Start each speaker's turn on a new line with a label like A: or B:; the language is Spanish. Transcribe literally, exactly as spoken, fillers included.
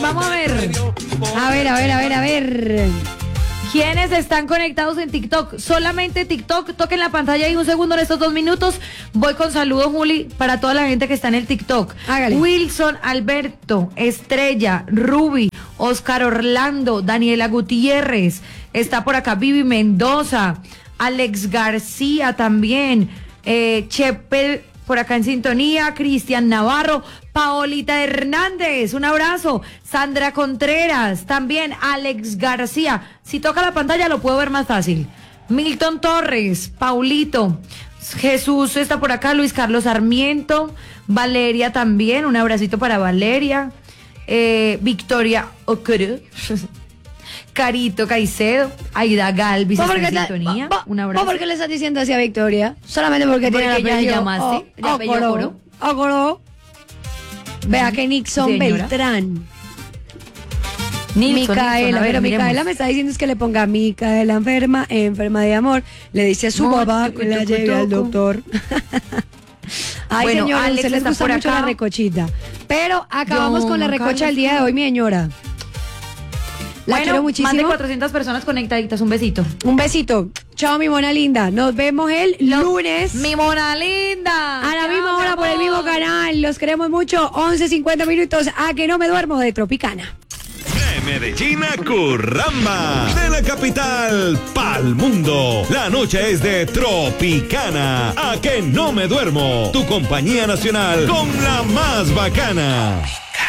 A: vamos a ver.
B: A ver, a ver, a ver, a ver.
A: ¿Quiénes están conectados en TikTok? Solamente TikTok, toquen la pantalla y un segundo en estos dos minutos. Voy con saludos, Juli, para toda la gente que está en el TikTok.
B: Hágale.
A: Wilson, Alberto, Estrella, Ruby, Oscar Orlando, Daniela Gutiérrez, está por acá Vivi Mendoza, Alex García también, eh, Chepe por acá en sintonía, Cristian Navarro, Paolita Hernández, un abrazo, Sandra Contreras, también Alex García. Si toca la pantalla lo puedo ver más fácil. Milton Torres, Paulito, Jesús está por acá, Luis Carlos Sarmiento, Valeria también, un abracito para Valeria, eh, Victoria Ocoro, Carito Caicedo, Aida Galvis está en sintonía,
B: ta,
A: un abrazo.
B: ¿Por qué le estás diciendo así a Victoria? Solamente porque,
A: Porque
B: tiene el
A: ya
B: apellido
A: llamaste,
B: O-
A: el apellido
B: Ocoro. Ocoro. Vea que Nixon
A: Señora.
B: Beltrán.
A: Nilson,
B: Micaela,
A: Nilson, a ver,
B: pero
A: miremos.
B: Micaela me está diciendo es que le ponga Micaela enferma, enferma de amor. Le dice a su
A: Muy,
B: papá
A: tucu,
B: que la
A: tucu,
B: lleve al
A: tucu.
B: doctor. Ay,
A: Bueno,
B: señora, a
A: Alex
B: usted les
A: está
B: gusta
A: por
B: mucho
A: acá.
B: la recochita. Pero acabamos
A: Yo
B: con la
A: nunca
B: recocha del
A: les
B: día de
A: digo.
B: hoy, mi señora. La
A: Bueno,
B: quiero
A: más de
B: muchísimo.
A: cuatrocientas personas conectaditas, un besito.
B: Un besito. Chao, mi mona linda. Nos vemos el lunes.
A: Mi mona linda.
B: A la
A: Chao,
B: misma
A: mi
B: hora por el
A: amor.
B: mismo canal. Los queremos mucho. once cincuenta minutos a que no me duermo de Tropicana.
C: De Medellín a Curramba, de la capital pa'l mundo. La noche es de Tropicana. A que no me duermo. Tu compañía nacional con la más bacana.